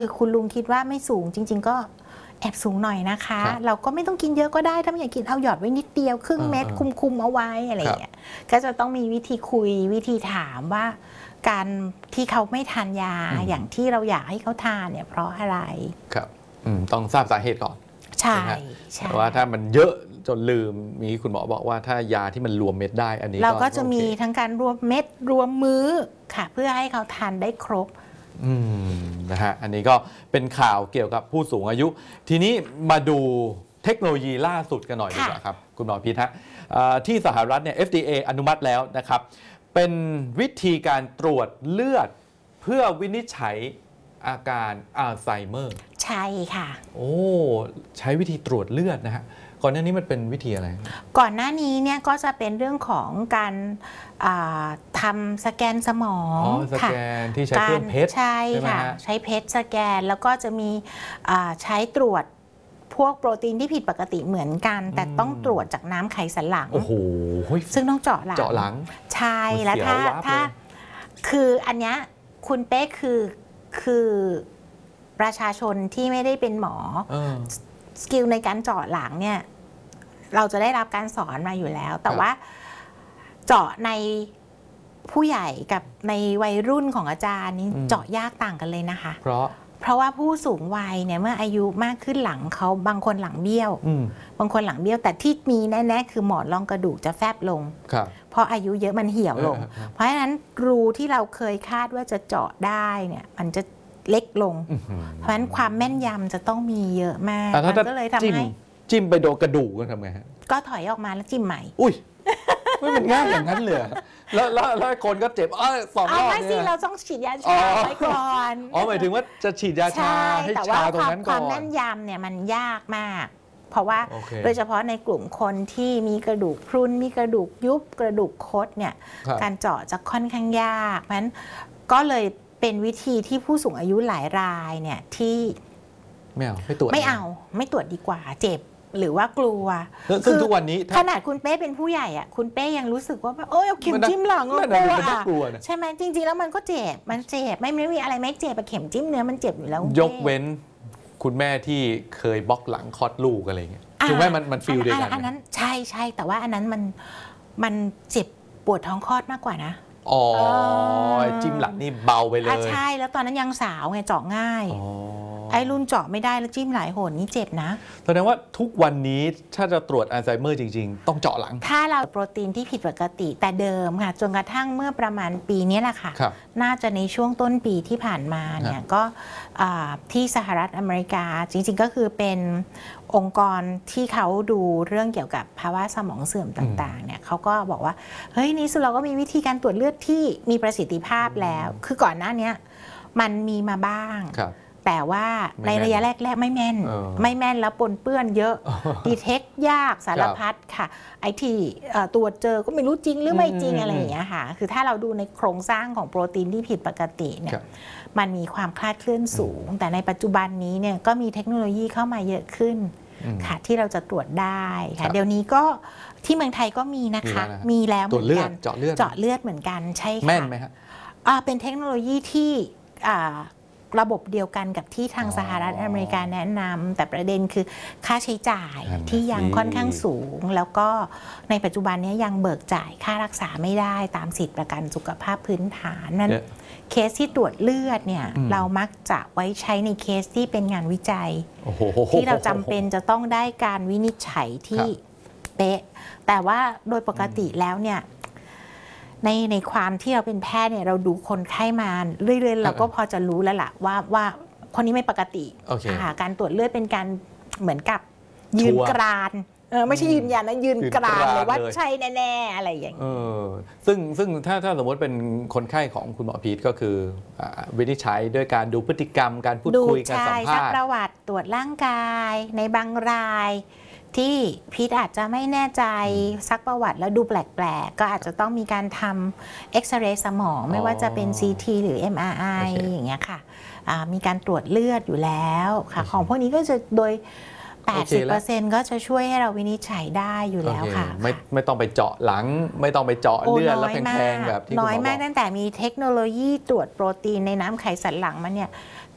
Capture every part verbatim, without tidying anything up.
คือคุณลุงคิดว่าไม่สูงจริงๆก็แอบสูงหน่อยนะคะเราก็ไม่ต้องกินเยอะก็ได้ถ้าไม่อยากกินเอาหยอดไว้นิดเดียวครึ่งเม็ดคุมๆเอาไว้อะไรอย่างเงี้ยก็จะต้องมีวิธีคุยวิธีถามว่าการที่เขาไม่ทานยาอย่างที่เราอยากให้เขาทานเนี่ยเพราะอะไรครับต้องทราบสาเหตุก่อนใช่แต่ว่าถ้ามันเยอะจนลืมมีคุณหมอบอกว่าถ้ายาที่มันรวมเม็ดได้อันนี้เราก็จะมีทั้งการรวมเม็ดรวมมื้อค่ะเพื่อให้เขาทานได้ครบอืมนะฮะอันนี้ก็เป็นข่าวเกี่ยวกับผู้สูงอายุทีนี้มาดูเทคโนโลยีล่าสุดกันหน่อยดีกว่าครับคุณหมอพีทฮะที่สหรัฐเนี่ย เอฟ ดี เอ อนุมัติแล้วนะครับเป็นวิธีการตรวจเลือดเพื่อวินิจฉัยอาการอัลไซเมอร์ใช่ค่ะโอ้ใช้วิธีตรวจเลือดนะฮะก่อนหน้านี้มันเป็นวิธีอะไรก่อนหน้านี้เนี่ยก็จะเป็นเรื่องของการทำสแกนสมองสแกนที่ใช้เครื่องเพชรใช่ค่ะใช้เพชรสแกนแล้วก็จะมีใช้ตรวจพวกโปรตีนที่ผิดปกติเหมือนกันแต่ต้องตรวจจากน้ำไขสันหลังโอ้โหซึ่งต้องเจาะหลังเจาะหลังใช่แล้วถ้าถ้าคืออันเนี้ยคุณเป๊กคือคือประชาชนที่ไม่ได้เป็นหมอสกิลในการเจาะหลังเนี่ยเราจะได้รับการสอนมาอยู่แล้วแต่ว่าเจาะในผู้ใหญ่กับในวัยรุ่นของอาจารย์นี้เจาะยากต่างกันเลยนะคะเพราะเพราะว่าผู้สูงวัยเนี่ยเมื่ออายุมากขึ้นหลังเขาบางคนหลังเบี้ยวบางคนหลังเบี้ยวแต่ที่มีแน่ๆคือหมอนรองกระดูกจะแฟบลงเพราะอายุเยอะมันเหี่ยวลงเพราะฉะนั้นรูที่เราเคยคาดว่าจะเจาะได้เนี่ยมันจะเล็กลงเพราะฉะนั้นความแม่นยำจะต้องมีเยอะมากมันก็เลยทำให้จิ้มไปโดนกระดูกก็ทำไงฮะก็ถอยออกมาแล้วจิ้มใหม่อุ้ยไม่เป็นง่ายอย่างนั้นเลยแล้วแล้วคนก็เจ็บเออสองรอบเนี่ยไม่สิเราต้องฉีดยาชาไว้ก่อนอ๋อหมายถึงว่าจะฉีดยาชาให้ชาตรงนั้นก่อนความแม่นยำเนี่ยมันยากมากเพราะว่าโดยเฉพาะในกลุ่มคนที่มีกระดูกพรุนมีกระดูกยุบกระดูกคดเนี่ยการเจาะจะค่อนข้างยากเพราะฉะนั้นก็เลยเป็นวิธีที่ผู้สูงอายุหลายรายเนี่ยที่ไม่เอาไม่ตรวจไม่เอาไม่ตรวจดีกว่าเจ็บหรือว่ากลัวซึ่งทุกวันนี้ขนาดคุณเป้เป็นผู้ใหญ่อ่ะคุณเป้ยังรู้สึกว่าเอ้ยเอาเข็มจิ้มหลังกลัวใช่ไหมจริงๆแล้วมันก็เจ็บมันเจ็บไม่ไม่มีอะไรไม่เจ็บเข็มจิ้มเนื้อมันเจ็บอยู่แล้วยกเว้นคุณแม่ที่เคยบล็อกหลังคลอดลูกอะไรเงี้ยถูกไหมมันมันฟีลเดียวกันอันนั้นใช่ใช่แต่ว่าอันนั้นมันมันเจ็บปวดท้องคลอดมากกว่านะอ๋อจิ้มหลังนี่เบาไปเลยใช่แล้วตอนนั้นยังสาวไงเจาะง่ายไอ้รุ่นเจาะไม่ได้แล้วจิ้มหลายหนนี่เจ็บนะแสดงว่าทุกวันนี้ถ้าจะตรวจอัลไซเมอร์จริงๆต้องเจาะหลังถ้าเราโปรตีนที่ผิดปกติแต่เดิมค่ะจนกระทั่งเมื่อประมาณปีนี้แหละค่ะน่าจะในช่วงต้นปีที่ผ่านมาเนี่ยก็ที่สหรัฐอเมริกาจริงๆก็คือเป็นองค์กรที่เขาดูเรื่องเกี่ยวกับภาวะสมองเสื่อมต่างๆเนี่ยเขาก็บอกว่าเฮ้ยนี่สุดเราก็มีวิธีการตรวจเลือดที่มีประสิทธิภาพแล้วคือก่อนหน้านี้มันมีมาบ้างแต่ว่าในระยะแรกๆไม่แม่นไม่แม่นแล้วปนเปื้อนเยอะดีเทคยากสารพัดค่ะไอที่ตรวจเจอก็ไม่รู้จริงหรือไม่จริงอะไรอย่างเงี้ยค่ะคือถ้าเราดูในโครงสร้างของโปรตีนที่ผิดปกติเนี่ยมันมีความคลาดเคลื่อนสูงแต่ในปัจจุบันนี้เนี่ยก็มีเทคโนโลยีเข้ามาเยอะขึ้นค่ะที่เราจะตรวจได้ค่ะเดี๋ยวนี้ก็ที่เมืองไทยก็มีนะคะมีแล้วเหมือนกันเจาะเลือดเจาะเลือดเหมือนกันใช่ค่ะแม่นไหมฮะเป็นเทคโนโลยีที่ระบบเดียวกันกับที่ทางสหรัฐอเมริกาแนะนำแต่ประเด็นคือค่าใช้จ่ายที่ยังค่อนข้างสูงแล้วก็ในปัจจุบันนี้ยังเบิกจ่ายค่ารักษาไม่ได้ตามสิทธิประกันสุขภาพพื้นฐานนั้นเคสที่ตรวจเลือดเนี่ยเรามักจะไว้ใช้ในเคสที่เป็นงานวิจัยที่เราจำเป็นจะต้องได้การวินิจฉัยที่เป๊ะแต่ว่าโดยปกติแล้วเนี่ยในในความที่เราเป็นแพทย์เนี่ยเราดูคนไข้มาเรื่อยๆเราก็พอจะรู้แล้วล่ะว่าว่าคนนี้ไม่ปกติค่ะการตรวจเลือดเป็นการเหมือนกับยืนกรานเออไม่ใช่ยืนยันนะยืนกรานเลยว่าใช่แน่ๆอะไรอย่างนี้ซึ่งซึ่งถ้าถ้าสมมติเป็นคนไข้ของคุณหมอพีทก็คือวินิจฉัยด้วยการดูพฤติกรรมการพูดคุยการสัมภาษณ์ซักประวัติตรวจร่างกายในบางรายที่พีทอาจจะไม่แน่ใจซักประวัติแล้วดูแปลกๆก็อาจจะต้องมีการทำเอ็กซเรย์สมองไม่ว่าจะเป็น ซี ที หรือ เอ็ม อาร์ ไอ อย่างเงี้ยค่ะมีการตรวจเลือดอยู่แล้วค่ะของพวกนี้ก็จะโดย แปดสิบเปอร์เซ็นต์ ก็จะช่วยให้เราวินิจฉัยได้อยู่แล้วค่ะไม่ไม่ต้องไปเจาะหลังไม่ต้องไปเจาะเลือดแล้วแพงๆแบบที่คุณหมอบอกน้อยมากตั้งแต่มีเทคโนโลยีตรวจโปรตีนในน้ำไขสันหลังมันเนี่ย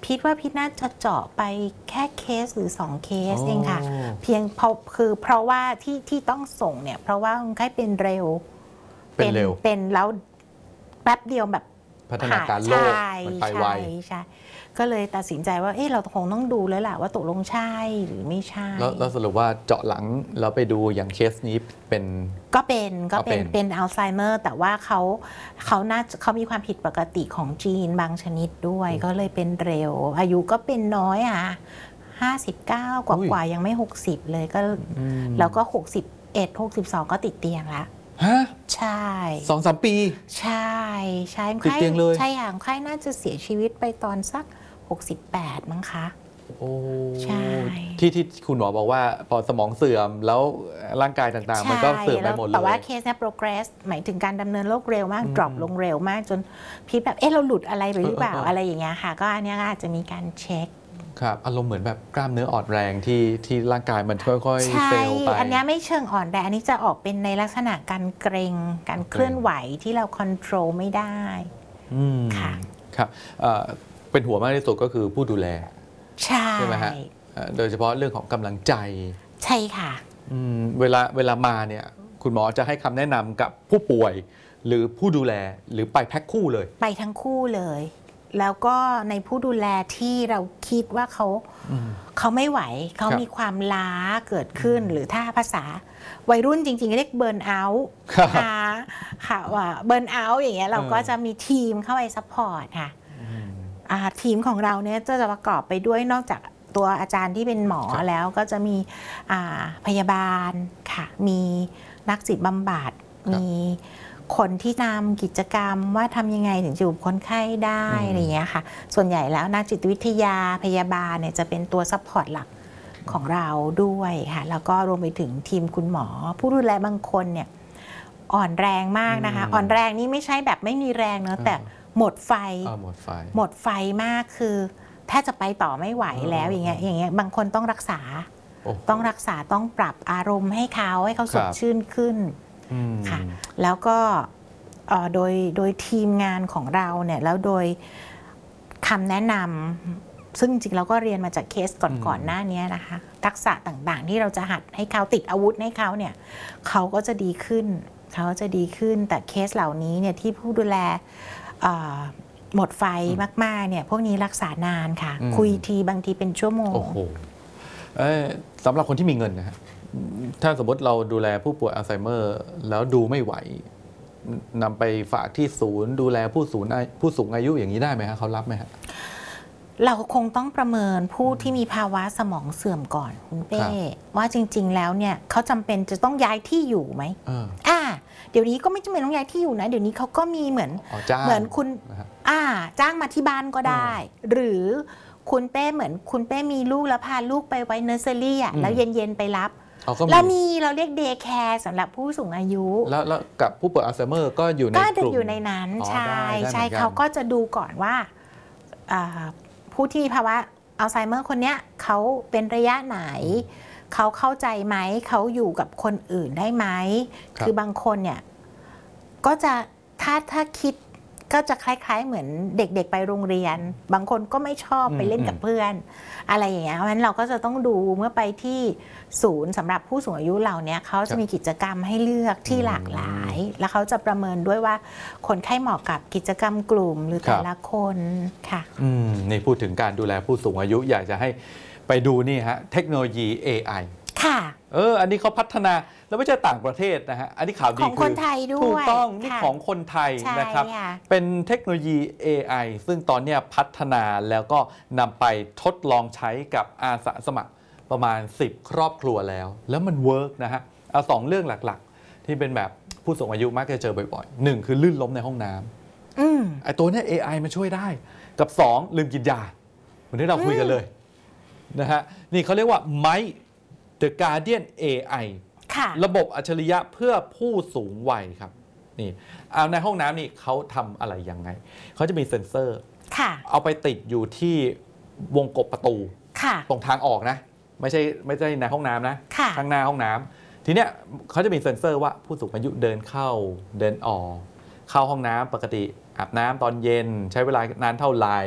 พิดว่าพิดน่าจะเจาะไปแค่เคสหรือสองเคสเองค่ะเพียงเพราะคือเพราะว่าที่ที่ต้องส่งเนี่ยเพราะว่าคนไข้เป็นเร็วเป็นเร็วเป็นแล้วแป๊บเดียวแบบพัฒนาการโรคมันไปไวใช่ก็เลยตัดสินใจว่าเออเราคงต้องดูแล้วแหละว่าตกลงใช่หรือไม่ใช่แล้วสรุปว่าเจาะหลังแล้วไปดูอย่างเคสนี้เป็นก็เป็นก็เป็นเป็นอัลไซเมอร์แต่ว่าเขาเขาน่าเขามีความผิดปกติของจีนบางชนิดด้วยก็เลยเป็นเร็วอายุก็เป็นน้อยอ่ะห้าสิบเก้ากว่ากว่ายังไม่หกสิบเลยก็แล้วก็หกสิบเอ็ดหกสิบสองก็ติดเตียงแล้วฮะใช่สองสามปีใช่ใช่ติดเตียงเลยใช่อย่างใครน่าจะเสียชีวิตไปตอนสักหกสิบแปดมั้งคะโอ้ใช่ที่ที่คุณหมอบอกว่าพอสมองเสื่อมแล้วร่างกายต่างๆมันก็เสื่อมไปหมดเลยแต่ว่าเคสเนี่ย progress หมายถึงการดำเนินโรคเร็วมาก drop ลงเร็วมากจนพี่แบบเอ๊ะเราหลุดอะไรไปหรือเปล่าอะไรอย่างเงี้ยค่ะก็อันนี้อาจจะมีการเช็คครับอารมณ์เหมือนแบบกล้ามเนื้ออ่อนแรงที่ที่ร่างกายมันค่อยๆเฟลไปอันนี้ไม่เชิงอ่อนแรงอันนี้จะออกเป็นในลักษณะการเกรงการเคลื่อนไหวที่เราควบคุมไม่ได้ค่ะครับเป็นหัวมากที่สุดก็คือผู้ดูแลใช่ใช่ไหมฮะโดยเฉพาะเรื่องของกำลังใจใช่ค่ะเวลาเวลามาเนี่ยคุณหมอจะให้คำแนะนำกับผู้ป่วยหรือผู้ดูแลหรือไปแพ็คคู่เลยไปทั้งคู่เลยแล้วก็ในผู้ดูแลที่เราคิดว่าเขาเขาไม่ไหวเขามีความล้าเกิดขึ้นหรือถ้าภาษาวัยรุ่นจริงๆเรียกเบิร์นเอาท์ค่ะว่าเบิร์นเอาท์อย่างเงี้ยเราก็จะมีทีมเข้าไปซัพพอร์ตค่ะทีมของเราเนี่ยจะประกอบไปด้วยนอกจากตัวอาจารย์ที่เป็นหมอแล้วก็จะมีพยาบาลค่ะมีนักจิตบำบัดมีคนที่นำกิจกรรมว่าทำยังไงถึงจะอยู่คนไข้ได้อะไรอย่างเงี้ยค่ะส่วนใหญ่แล้วนักจิตวิทยาพยาบาลเนี่ยจะเป็นตัวซัพพอร์ตหลักของเราด้วยค่ะแล้วก็รวมไปถึงทีมคุณหมอผู้ดูแลบางคนเนี่ยอ่อนแรงมากนะคะอ่อนแรงนี่ไม่ใช่แบบไม่มีแรงเนอะแต่หมดไฟหมดไฟหมดไฟมากคือถ้าจะไปต่อไม่ไหวแล้วอย่างเงี้ยอย่างเงี้ยบางคนต้องรักษาต้องรักษาต้องปรับอารมณ์ให้เขาให้เขาสดชื่นขึ้นค่ะแล้วก็โดยโดยทีมงานของเราเนี่ยแล้วโดยคำแนะนำซึ่งจริงๆเราก็เรียนมาจากเคสก่อนๆหน้านี้นะคะทักษะต่างๆที่เราจะหัดให้เขาติดอาวุธให้เขาเนี่ยเขาก็จะดีขึ้นเขาจะดีขึ้นแต่เคสเหล่านี้เนี่ยที่ผู้ดูแลหมดไฟมากๆเนี่ยพวกนี้รักษานานค่ะคุยทีบางทีเป็นชั่วโมงโอ้โหสำหรับคนที่มีเงินนะฮะถ้าสมมติเราดูแลผู้ป่วยอัลไซเมอร์แล้วดูไม่ไหวนำไปฝากที่ศูนย์ดูแลผู้สูงผู้สูงอายุอย่างนี้ได้ไหมฮะเขารับไหมฮะเราคงต้องประเมินผู้ที่มีภาวะสมองเสื่อมก่อนคุณเป้ว่าจริงๆแล้วเนี่ยเขาจำเป็นจะต้องย้ายที่อยู่ไหมอ่าเดี๋ยวนี้ก็ไม่จำเป็นต้องย้ายที่อยู่นะเดี๋ยวนี้เขาก็มีเหมือนเหมือนคุณอ่าจ้างมาที่บ้านก็ได้หรือคุณเป้เหมือนคุณเป้มีลูกแล้วพาลูกไปไว้เนอร์เซอรี่อ่ะแล้วเย็นๆไปรับเรามีเราเรียกเดย์แคร์สำหรับผู้สูงอายุแล้วกับผู้ป่วยอัลไซเมอร์ก็อยู่ในกลุ่มก็อยู่ในนั้นใช่ใช่เขาก็จะดูก่อนว่าผู้ที่มีภาวะอัลไซเมอร์คนนี้เขาเป็นระยะไหนเขาเข้าใจไหมเขาอยู่กับคนอื่นได้ไหมคือบางคนเนี่ยก็จะถ้าถ้าคิดก็จะคล้ายๆเหมือนเด็กๆไปโรงเรียนบางคนก็ไม่ชอบไปเล่นกับเพื่อนอะไรอย่างเงี้ยเพราะฉะนั้นเราก็จะต้องดูเมื่อไปที่ศูนย์สำหรับผู้สูงอายุเหล่านี้เขาจะมีกิจกรรมให้เลือกที่หลากหลายแล้วเขาจะประเมินด้วยว่าคนไข้เหมาะกับกิจกรรมกลุ่มหรือแต่ละคนค่ะอืมนี่พูดถึงการดูแลผู้สูงอายุอยากจะให้ไปดูนี่ฮะเทคโนโลยี เอ ไอค่ะเอออันนี้เขาพัฒนาแล้วไม่ใช่ต่างประเทศนะฮะอันนี้ข่าวดีของคนไทยด้วยถูกต้องนี่ของคนไทยนะครับเป็นเทคโนโลยี เอ ไอ ซึ่งตอนนี้พัฒนาแล้วก็นำไปทดลองใช้กับอาสาสมัครประมาณสิบครอบครัวแล้วแล้วมันเวิร์กนะฮะเอาสองเรื่องหลักๆที่เป็นแบบผู้สูงอายุมักจะเจอบ่อยๆหนึ่งคือลื่นล้มในห้องน้ำไอ้ตัวนี้ เอ ไอ มันช่วยได้กับสองลืมกินยาเหมือนที่เราคุยกันเลยนะฮะนี่เขาเรียกว่าไมค์ The Guardian เอ ไอ ระบบอัจฉริยะเพื่อผู้สูงวัยครับนี่เอาในห้องน้ำนี่เขาทำอะไรยังไงเขาจะมีเซ็นเซอร์เอาไปติดอยู่ที่วงกบประตูตรงทางออกนะไม่ใช่ไม่ใช่ในห้องน้ำนะข้างหน้าห้องน้ำทีเนี้ยเขาจะมีเซ็นเซอร์ว่าผู้สูงอายุเดินเข้าเดินออกเข้าห้องน้ำปกติอาบน้ำตอนเย็นใช้เวลานานเท่าไหร่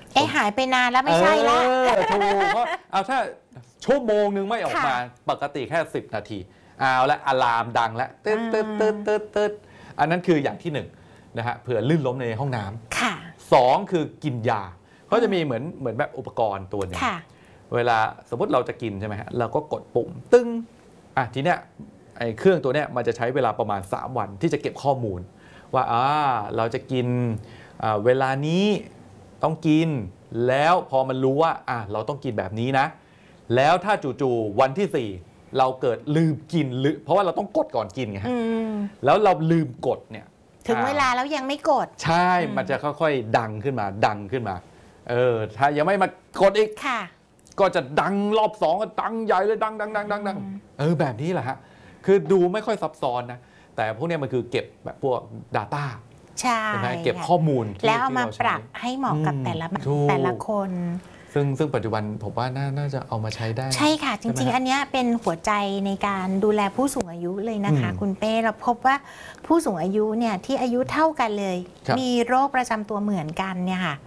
เอ๊ะหายไปนานแล้วไม่ใช่ละถูกเพราะเอาถ้าชั่วโมงนึงไม่ออกมาปกติแค่สิบนาทีเอาละอะลามดังแล้วตึ๊ดตึ๊ดตึ๊ดตึ๊ดตึ๊ดอันนั้นคืออย่างที่หนึ่งนะฮะเผื่อลื่นล้มในห้องน้ำสองคือกินยาเขาจะมีเหมือนเหมือนแบบอุปกรณ์ตัวนึงเวลาสมมติเราจะกินใช่ไหมฮะเราก็กดปุ่มตึ้งอ่ะทีเนี้ยไอ้เครื่องตัวเนี้ยมันจะใช้เวลาประมาณสามวันที่จะเก็บข้อมูลว่าอ่าเราจะกินเวลานี้ต้องกินแล้วพอมันรู้ว่าอ่ะเราต้องกินแบบนี้นะแล้วถ้าจู่ๆวันที่สี่เราเกิดลืมกินหรือเพราะว่าเราต้องกดก่อนกินไงฮะแล้วเราลืมกดเนี่ยถึงเวลาแล้วยังไม่กดใช่มันจะค่อยๆดังขึ้นมาดังขึ้นมาเออถ้ายังไม่มากดอีกก็จะดังรอบสองก็ดังใหญ่เลยดังดังดังดังดังเออแบบนี้แหละฮะคือดูไม่ค่อยซับซ้อนนะแต่พวกนี้มันคือเก็บแบบพวก Data ใช่เก็บข้อมูลแล้วเอามาปรับให้เหมาะกับแต่ละแต่ละคนซึ่งซึ่งปัจจุบันผมว่าน่าน่าจะเอามาใช้ได้ใช่ค่ะจริงๆอันนี้เป็นหัวใจในการดูแลผู้สูงอายุเลยนะคะคุณเป้เราพบว่าผู้สูงอายุเนี่ยที่อายุเท่ากันเลยมีโรคประจำตัวเหมือนกันเนี่ยค่ะ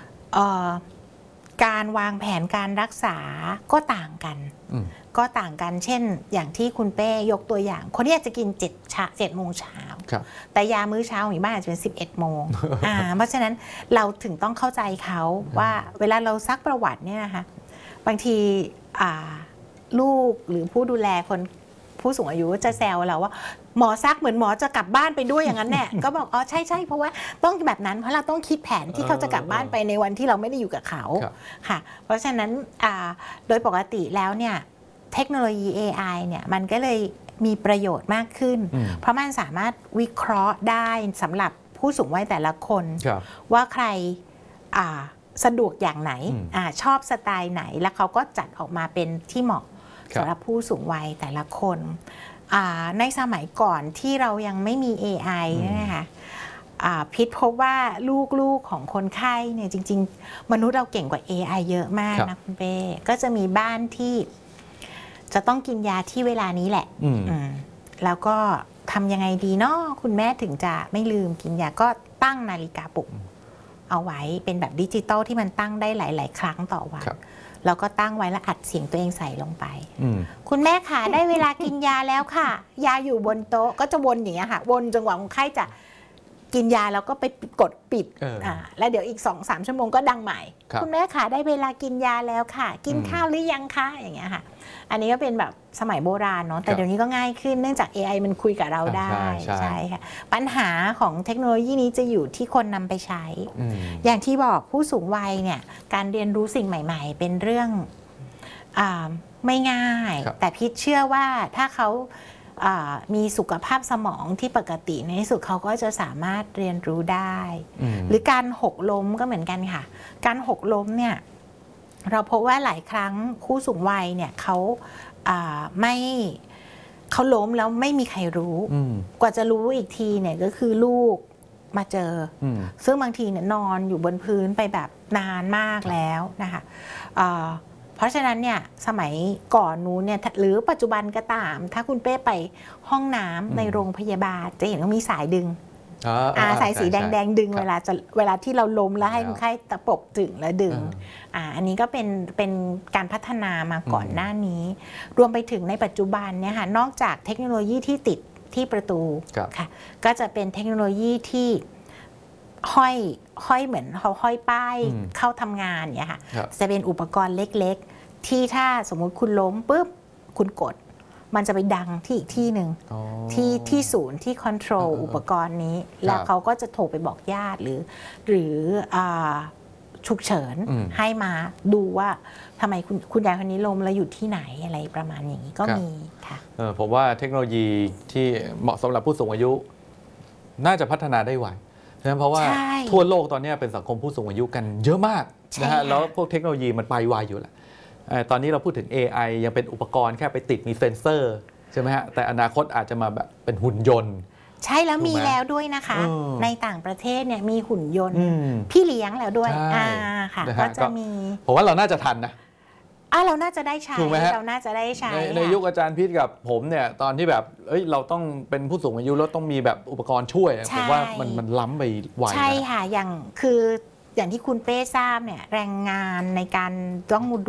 การวางแผนการรักษาก็ต่างกันก็ต่างกันเช่นอย่างที่คุณเป้ยกตัวอย่างคนที่อาจจะกินเจ็ดชาเจ็ดโมงเช้าแต่ยามื้อเช้าของบ้านอาจจะเป็นสิบเอ็ดโมงเพราะฉะนั้นเราถึงต้องเข้าใจเขาว่าเวลาเราซักประวัติเนี่ยนะคะบางทีลูกหรือผู้ดูแลคนผู้สูงอายุจะแซวเราว่าหมอซักเหมือนหมอจะกลับบ้านไปด้วยอย่างนั้นแน่ก็บอกอ๋อใช่ใช่เพราะว่าต้องแบบนั้นเพราะเราต้องคิดแผนที่เขาจะกลับบ้านไปในวันที่เราไม่ได้อยู่กับเขาค่ะเพราะฉะนั้นโดยปกติแล้วเนี่ยเทคโนโลยี เอ ไอ เนี่ยมันก็เลยมีประโยชน์มากขึ้นเพราะมันสามารถวิเคราะห์ได้สำหรับผู้สูงวัยแต่ละคนว่าใครสะดวกอย่างไหน อ, ชอบสไตล์ไหนแล้วเขาก็จัดออกมาเป็นที่เหมาะสำหรับผู้สูงวัยแต่ละคนในสมัยก่อนที่เรายังไม่มี เอ ไอ นะคะพิษพบว่าลูกๆของคนไข้เนี่ยจริงๆมนุษย์เราเก่งกว่า เอ ไอ เยอะมากนะคุณเป้ก็จะมีบ้านที่จะต้องกินยาที่เวลานี้แหละแล้วก็ทำยังไงดีเนาะคุณแม่ถึงจะไม่ลืมกินยาก็ตั้งนาฬิกาปลุกเอาไว้เป็นแบบดิจิตอลที่มันตั้งได้หลายๆครั้งต่อวันแล้วก็ตั้งไว้แล้วอัดเสียงตัวเองใส่ลงไปคุณแม่ค่ะได้เวลากินยาแล้วค่ะยาอยู่บนโต๊ะก็จะวนอย่างเงี้ยค่ะวนจนกว่าคนไข้จะกินยาแล้วก็ไปกดปิดอ่าแล้วเดี๋ยวอีก สองถึงสาม ชั่วโมงก็ดังใหม่ ค, คุณแม่ค่ะได้เวลากินยาแล้วค่ะกินข้าวหรือยังคะอย่างเงี้ยค่ะอันนี้ก็เป็นแบบสมัยโบราณเนาะแต่เดี๋ยวนี้ก็ง่ายขึ้นเนื่องจาก เอ ไอ มันคุยกับเราได้ใช่ค่ะปัญหาของเทคโนโลยีนี้จะอยู่ที่คนนำไปใช้อย่างที่บอกผู้สูงวัยเนี่ยการเรียนรู้สิ่งใหม่ๆเป็นเรื่องอ่าไม่ง่ายแต่พิชเชื่อว่าถ้าเขามีสุขภาพสมองที่ปกติในที่สุดเขาก็จะสามารถเรียนรู้ได้หรือการหกล้มก็เหมือนกันค่ะการหกล้มเนี่ยเราพบว่าหลายครั้งผู้สูงวัยเนี่ยเขาไม่เขาล้มแล้วไม่มีใครรู้กว่าจะรู้อีกทีเนี่ยก็คือลูกมาเจอซึ่งบางทีเนี่ยนอนอยู่บนพื้นไปแบบนานมากแล้วนะคะเพราะฉะนั้นเนี่ยสมัยก่อนนู้นเนี่ยหรือปัจจุบันก็ตามถ้าคุณเป้ไปห้องน้ำในโรงพยาบาลจะเห็นว่ามีสายดึงสายสีแดงๆดึงเวลาจะเวลาที่เราล้มแล้วให้คนไข้ตะปบถึงแล้วดึงอ่าอันนี้ก็เป็นเป็นการพัฒนามาก่อนหน้านี้รวมไปถึงในปัจจุบันเนี่ยค่ะนอกจากเทคโนโลยีที่ติดที่ประตูค่ะก็จะเป็นเทคโนโลยีที่ห้อยห้อยเหมือนเขาห้อยป้ายเข้าทำงานเนี่ยค่ะจะเป็นอุปกรณ์เล็กๆที่ถ้าสมมุติคุณล้มปุ๊บคุณกดมันจะไปดังที่อีกที่หนึ่งที่ที่ศูนย์ที่คอนโทรลอุปกรณ์นี้แล้วเขาก็จะโทรไปบอกญาติหรือหรือฉุกเฉินให้มาดูว่าทำไมคุณคุณยายคนนี้ล้มแล้วอยู่ที่ไหนอะไรประมาณอย่างนี้ก็มีค่ะผมว่าเทคโนโลยีที่เหมาะสำหรับผู้สูงอายุน่าจะพัฒนาได้ไวเพราะว่าทั่วโลกตอนนี้เป็นสังคมผู้สูงอายุกันเยอะมากนะฮะแล้วพวกเทคโนโลยีมันไปไวอยู่แหละตอนนี้เราพูดถึง เอ ไอ ยังเป็นอุปกรณ์แค่ไปติดมีเซ็นเซอร์ใช่ไหมฮะแต่อนาคตอาจจะมาแบบเป็นหุ่นยนต์ใช่แล้วมีแล้วด้วยนะคะในต่างประเทศเนี่ยมีหุ่นยนต์พี่เลี้ยงแล้วด้วยอ่าค่ะก็จะมีผมว่าเราน่าจะทันนะอ่ะเราน่าจะได้ใช้เราน่าจะได้ใช้ในยุคอาจารย์พิษกับผมเนี่ยตอนที่แบบเอ้ยเราต้องเป็นผู้สูงอายุแล้วต้องมีแบบอุปกรณ์ช่วยผมว่ามันมันล้ำไปไวใช่ค่ะอย่างคืออย่างที่คุณเป้ทราบเนี่ยแรงงานในการต้อง